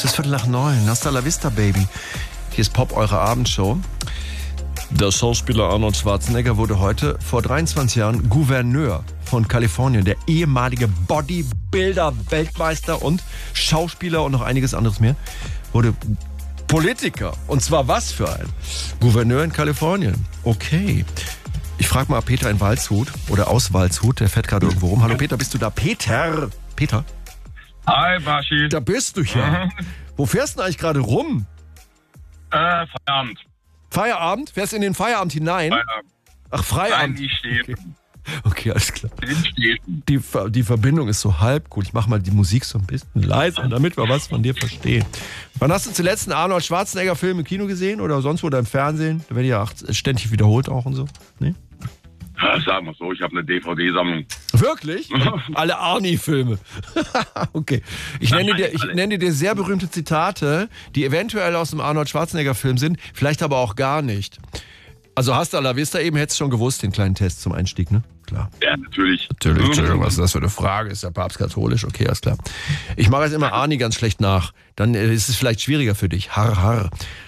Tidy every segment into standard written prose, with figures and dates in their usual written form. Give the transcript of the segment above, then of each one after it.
Es ist 8:45. Hasta la vista, Baby. Hier ist Pop, eure Abendshow. Der Schauspieler Arnold Schwarzenegger wurde heute vor 23 Jahren Gouverneur von Kalifornien. Der ehemalige Bodybuilder, Weltmeister und Schauspieler und noch einiges anderes mehr wurde Politiker. Und zwar was für ein Gouverneur in Kalifornien. Okay. Ich frage mal Peter in Waldshut oder aus Waldshut. Der fährt gerade irgendwo rum. Hallo Peter, bist du da? Peter? Peter? Hi, Baschi. Da bist du ja. Wo fährst du denn eigentlich gerade rum? Feierabend. Feierabend? Fährst du in den Feierabend hinein? Feierabend. Ach, Feierabend. Nein, ich stehe. Okay, alles klar. Okay. Die Verbindung ist so halb gut. Ich mache mal die Musik so ein bisschen leiser, damit wir was von dir verstehen. Wann hast du zuletzt einen Arnold Schwarzenegger-Film im Kino gesehen oder sonst wo oder im Fernsehen? Da wird ja auch ständig wiederholt auch und so. Nee? Ja, sagen wir so, ich habe eine DVD-Sammlung. Wirklich? Alle Arnie-Filme. Okay. Ich nenne dir sehr berühmte Zitate, die eventuell aus dem Arnold Schwarzenegger-Film sind, vielleicht aber auch gar nicht. Also Hasta la Vista eben, hättest du schon gewusst, den kleinen Test zum Einstieg, ne? Klar. Ja, natürlich. Natürlich, Entschuldigung, was ist das für eine Frage? Ist der Papst katholisch? Okay, alles klar. Ich mache jetzt immer Arnie ganz schlecht nach. Dann ist es vielleicht schwieriger für dich. Harr, harr.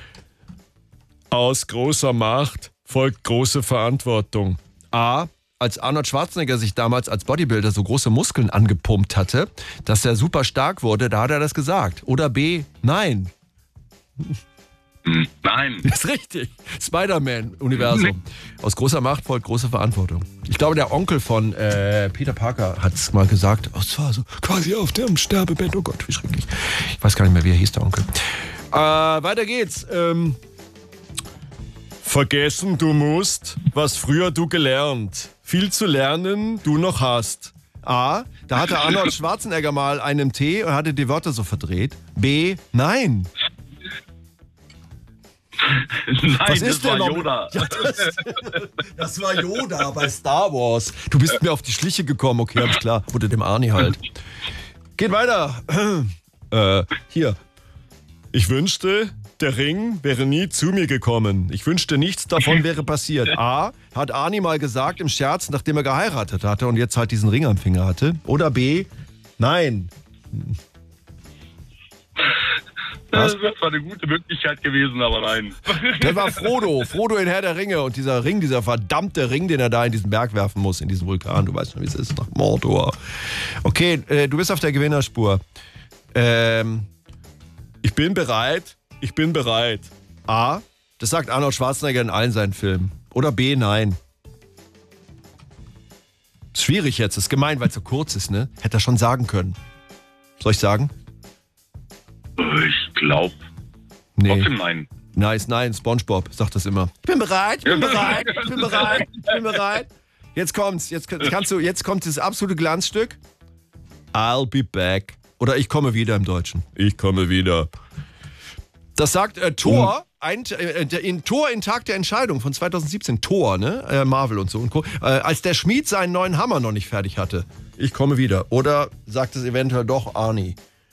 Aus großer Macht folgt große Verantwortung. A. Als Arnold Schwarzenegger sich damals als Bodybuilder so große Muskeln angepumpt hatte, dass er super stark wurde, da hat er das gesagt. Oder B. Nein. Nein. Das ist richtig. Spider-Man-Universum. Aus großer Macht folgt große Verantwortung. Ich glaube, der Onkel von Peter Parker hat es mal gesagt. Oh, es war so quasi auf dem Sterbebett. Oh Gott, wie schrecklich. Ich weiß gar nicht mehr, wie er hieß, der Onkel. Weiter geht's. Vergessen du musst, was früher du gelernt. Viel zu lernen du noch hast. A. Da hatte Arnold Schwarzenegger mal einen Tee und hatte die Wörter so verdreht. B. Nein. Nein, Was ist das war denn Yoda. Ja, das war Yoda bei Star Wars. Du bist mir auf die Schliche gekommen. Okay, alles klar. Oder dem Arnie halt. Geht weiter. Hier. Ich wünschte, der Ring wäre nie zu mir gekommen. Ich wünschte, nichts davon wäre passiert. A. Hat Arnie mal gesagt im Scherz, nachdem er geheiratet hatte und jetzt halt diesen Ring am Finger hatte. Oder B. Nein. Das wäre zwar eine gute Möglichkeit gewesen, aber nein. Der war Frodo. Frodo in Herr der Ringe. Und dieser Ring, dieser verdammte Ring, den er da in diesen Berg werfen muss, in diesen Vulkan. Du weißt schon, wie es ist, nach Mordor. Okay, du bist auf der Gewinnerspur. Ich bin bereit. Ich bin bereit. A. Das sagt Arnold Schwarzenegger in allen seinen Filmen. Oder B. Nein. Ist schwierig jetzt. Ist gemein, weil es so kurz ist, ne? Hätte er schon sagen können. Soll ich sagen? Ich glaube. Nee. Trotzdem nein. Nice, nein, SpongeBob sagt das immer. Ich bin bereit, ich bin bereit, ich bin bereit, ich bin bereit. Jetzt kommt's, jetzt kommt das absolute Glanzstück. I'll be back. Oder ich komme wieder im Deutschen. Ich komme wieder. Das sagt Thor, in Thor in Tag der Entscheidung von 2017. Thor, ne? Marvel und so und Co. Als der Schmied seinen neuen Hammer noch nicht fertig hatte. Ich komme wieder. Oder sagt es eventuell doch Arnie?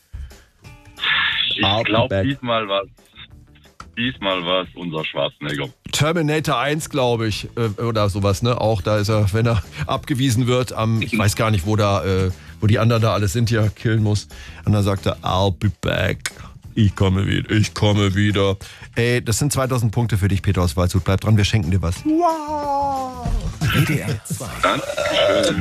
Ich glaube, diesmal war es unser Schwarzenegger. Terminator 1, glaube ich, oder sowas, ne? Auch da ist er, wenn er abgewiesen wird, ich weiß gar nicht, wo die anderen da alles sind, die er killen muss. Und dann sagt er, I'll be back. Ich komme wieder. Ey, das sind 2000 Punkte für dich, Peter aus Waldshut. Bleib dran, wir schenken dir was. Wow! WDR 2. Dankeschön.